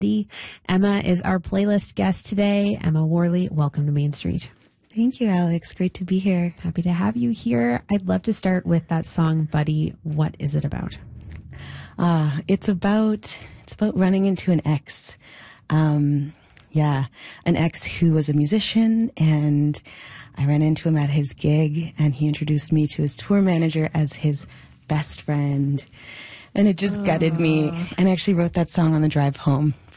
Emma is our playlist guest today. Emma Worley, welcome to Main Street. Thank you, Alex. Great to be here. Happy to have you here. I'd love to start with that song, Buddy. What is it about? It's about running into an ex. An ex who was a musician, and I ran into him at his gig, and he introduced me to his tour manager as his best friend. And it just gutted me. And I actually wrote that song on the drive home